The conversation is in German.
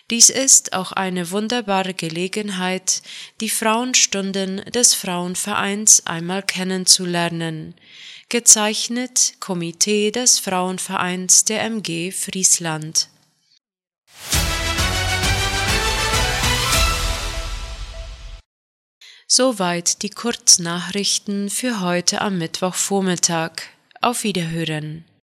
Dies ist auch eine wunderbare Gelegenheit, die Frauenstunden des Frauenvereins einmal kennenzulernen. Gezeichnet Komitee des Frauenvereins der MG Friesland. Soweit die Kurznachrichten für heute am Mittwochvormittag. Auf Wiederhören.